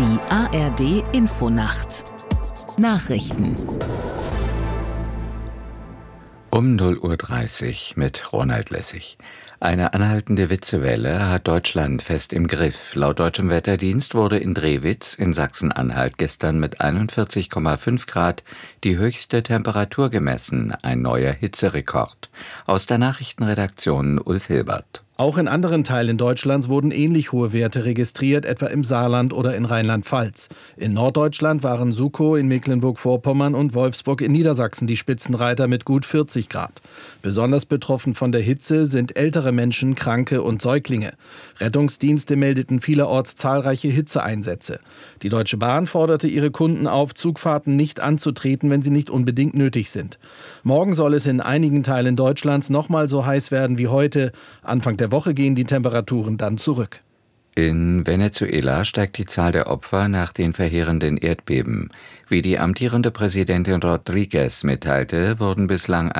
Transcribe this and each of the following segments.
Die ARD Infonacht Nachrichten Um 0:30 Uhr mit Ronald Lessig. Eine anhaltende Hitzewelle hat Deutschland fest im Griff. Laut deutschem Wetterdienst wurde in Drehwitz in Sachsen-Anhalt gestern mit 41,5 Grad die höchste Temperatur gemessen, ein neuer Hitzerekord. Aus der Nachrichtenredaktion Ulf Hilbert. Auch in anderen Teilen Deutschlands wurden ähnlich hohe Werte registriert, etwa im Saarland oder in Rheinland-Pfalz. In Norddeutschland waren Sukow in Mecklenburg-Vorpommern und Wolfsburg in Niedersachsen die Spitzenreiter mit gut 40 Grad. Besonders betroffen von der Hitze sind ältere Menschen, Kranke und Säuglinge. Rettungsdienste meldeten vielerorts zahlreiche Hitzeeinsätze. Die Deutsche Bahn forderte ihre Kunden auf, Zugfahrten nicht anzutreten, wenn sie nicht unbedingt nötig sind. Morgen soll es in einigen Teilen Deutschlands nochmal so heiß werden wie heute. Anfang der Woche gehen die Temperaturen dann zurück. In Venezuela steigt die Zahl der Opfer nach den verheerenden Erdbeben. Wie die amtierende Präsidentin Rodríguez mitteilte, wurden bislang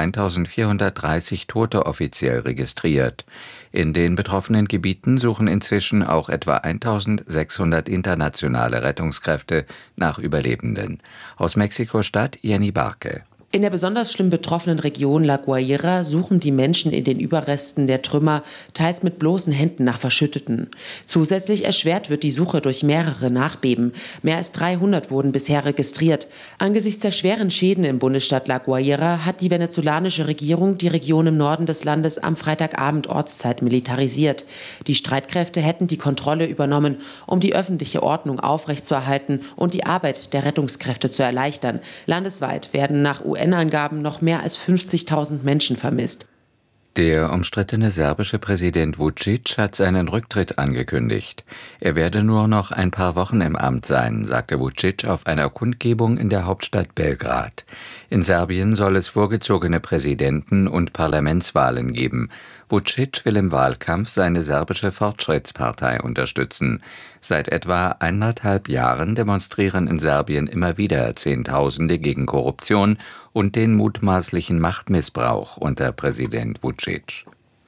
1430 Tote offiziell registriert. In den betroffenen Gebieten suchen inzwischen auch etwa 1600 internationale Rettungskräfte nach Überlebenden. Aus Mexiko-Stadt Jenny Barke. In der besonders schlimm betroffenen Region La Guaira suchen die Menschen in den Überresten der Trümmer teils mit bloßen Händen nach Verschütteten. Zusätzlich erschwert wird die Suche durch mehrere Nachbeben. Mehr als 300 wurden bisher registriert. Angesichts der schweren Schäden im Bundesstaat La Guaira hat die venezolanische Regierung die Region im Norden des Landes am Freitagabend Ortszeit militarisiert. Die Streitkräfte hätten die Kontrolle übernommen, um die öffentliche Ordnung aufrechtzuerhalten und die Arbeit der Rettungskräfte zu erleichtern. Landesweit werden nach UN-Angaben noch mehr als 50.000 Menschen vermisst. Der umstrittene serbische Präsident Vučić hat seinen Rücktritt angekündigt. Er werde nur noch ein paar Wochen im Amt sein, sagte Vučić auf einer Kundgebung in der Hauptstadt Belgrad. In Serbien soll es vorgezogene Präsidenten- und Parlamentswahlen geben. Vučić will im Wahlkampf seine serbische Fortschrittspartei unterstützen. Seit etwa 1,5 Jahren demonstrieren in Serbien immer wieder Zehntausende gegen Korruption und den mutmaßlichen Machtmissbrauch unter Präsident Vučić.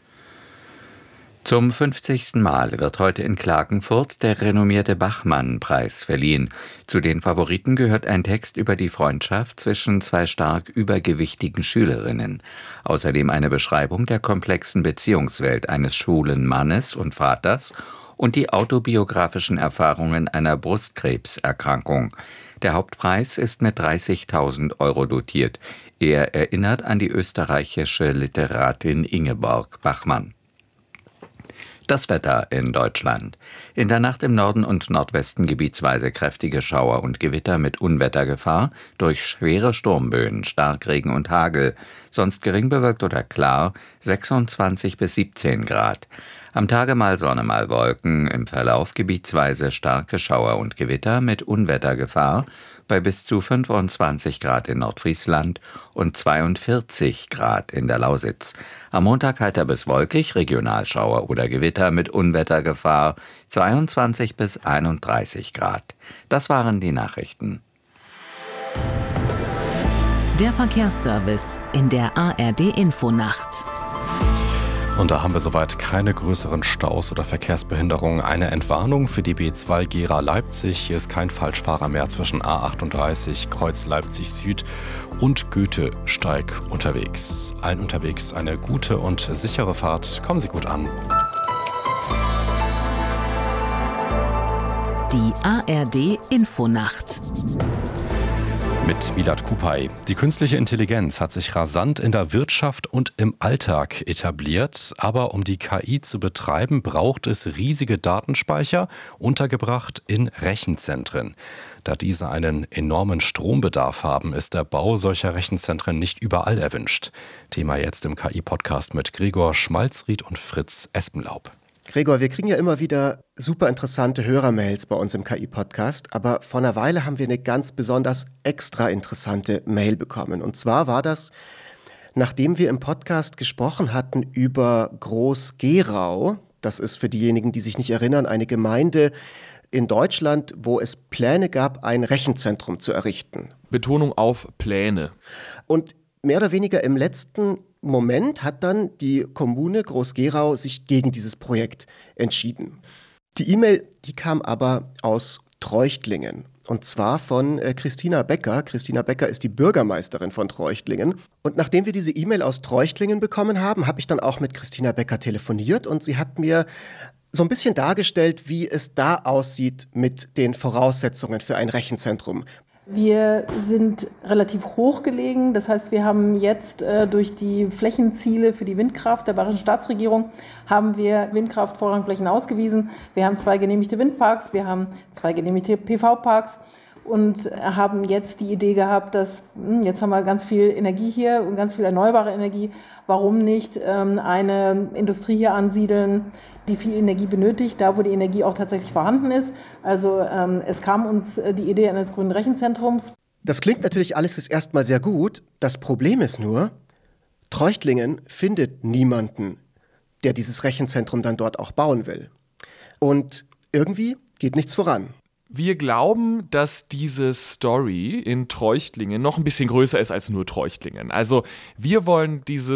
Zum 50. Mal wird heute in Klagenfurt der renommierte Bachmann-Preis verliehen. Zu den Favoriten gehört ein Text über die Freundschaft zwischen zwei stark übergewichtigen Schülerinnen. Außerdem eine Beschreibung der komplexen Beziehungswelt eines schwulen Mannes und Vaters und die autobiografischen Erfahrungen einer Brustkrebserkrankung. Der Hauptpreis ist mit 30.000 € dotiert. Er erinnert an die österreichische Literatin Ingeborg Bachmann. Das Wetter in Deutschland. In der Nacht im Norden und Nordwesten gebietsweise kräftige Schauer und Gewitter mit Unwettergefahr durch schwere Sturmböen, Starkregen und Hagel, sonst gering bewölkt oder klar, 26 bis 17 Grad. Am Tage mal Sonne, mal Wolken, im Verlauf gebietsweise starke Schauer und Gewitter mit Unwettergefahr bei bis zu 25 Grad in Nordfriesland und 42 Grad in der Lausitz. Am Montag heiter bis wolkig, Regionalschauer oder Gewitter mit Unwettergefahr, 22 bis 31 Grad. Das waren die Nachrichten. Der Verkehrsservice in der ARD Infonacht. Und da haben wir soweit keine größeren Staus oder Verkehrsbehinderungen. Eine Entwarnung für die B2 Gera-Leipzig. Hier ist kein Falschfahrer mehr zwischen A38 Kreuz Leipzig Süd und Goethesteig unterwegs. Allen unterwegs eine gute und sichere Fahrt. Kommen Sie gut an. Die ARD Infonacht. Mit Milad Kupay. Die künstliche Intelligenz hat sich rasant in der Wirtschaft und im Alltag etabliert. Aber um die KI zu betreiben, braucht es riesige Datenspeicher, untergebracht in Rechenzentren. Da diese einen enormen Strombedarf haben, ist der Bau solcher Rechenzentren nicht überall erwünscht. Thema jetzt im KI-Podcast mit Gregor Schmalzried und Fritz Espenlaub. Gregor, wir kriegen ja immer wieder super interessante Hörermails bei uns im KI-Podcast, aber vor einer Weile haben wir eine ganz besonders extra interessante Mail bekommen. Und zwar war das, nachdem wir im Podcast gesprochen hatten über Groß-Gerau. Das ist für diejenigen, die sich nicht erinnern, eine Gemeinde in Deutschland, wo es Pläne gab, ein Rechenzentrum zu errichten. Betonung auf Pläne. Und mehr oder weniger im letzten Moment hat dann die Kommune Groß-Gerau sich gegen dieses Projekt entschieden. Die E-Mail, die kam aber aus Treuchtlingen. Und zwar von Christina Becker. Christina Becker ist die Bürgermeisterin von Treuchtlingen. Und nachdem wir diese E-Mail aus Treuchtlingen bekommen haben, habe ich dann auch mit Christina Becker telefoniert und sie hat mir so ein bisschen dargestellt, wie es da aussieht mit den Voraussetzungen für ein Rechenzentrum. Wir sind relativ hoch gelegen, das heißt, wir haben jetzt durch die Flächenziele für die Windkraft der Bayerischen Staatsregierung haben wir Windkraftvorrangflächen ausgewiesen. Wir haben 2 genehmigte Windparks, wir haben 2 genehmigte PV-Parks und haben jetzt die Idee gehabt, dass jetzt haben wir ganz viel Energie hier und ganz viel erneuerbare Energie. Warum nicht eine Industrie hier ansiedeln, die viel Energie benötigt, da wo die Energie auch tatsächlich vorhanden ist. Also es kam uns die Idee eines grünen Rechenzentrums. Das klingt natürlich alles jetzt erstmal sehr gut. Das Problem ist nur, Treuchtlingen findet niemanden, der dieses Rechenzentrum dann dort auch bauen will. Und irgendwie geht nichts voran. Wir glauben, dass diese Story in Treuchtlingen noch ein bisschen größer ist als nur Treuchtlingen. Also wir wollen diese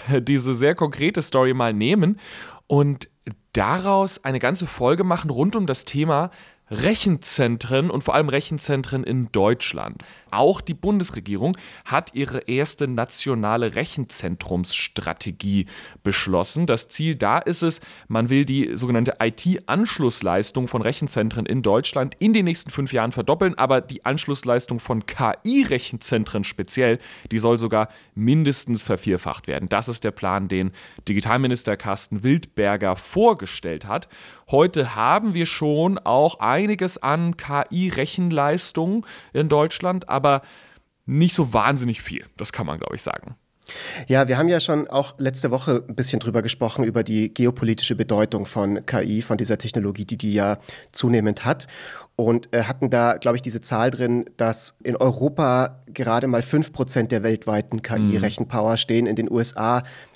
sehr konkrete Story mal nehmen und daraus eine ganze Folge machen rund um das Thema Rechenzentren und vor allem Rechenzentren in Deutschland. Auch die Bundesregierung hat ihre erste nationale Rechenzentrumsstrategie beschlossen. Das Ziel da ist es, man will die sogenannte IT-Anschlussleistung von Rechenzentren in Deutschland in den nächsten 5 Jahren verdoppeln, aber die Anschlussleistung von KI-Rechenzentren speziell, die soll sogar mindestens vervierfacht werden. Das ist der Plan, den Digitalminister Carsten Wildberger vorgestellt hat. Heute haben wir schon auch einiges an KI-Rechenleistung in Deutschland, aber nicht so wahnsinnig viel. Das kann man, glaube ich, sagen. Ja, wir haben ja schon auch letzte Woche ein bisschen drüber gesprochen, über die geopolitische Bedeutung von KI, von dieser Technologie, die ja zunehmend hat. Und hatten da, glaube ich, diese Zahl drin, dass in Europa gerade mal 5% der weltweiten KI-Rechenpower stehen, in den USA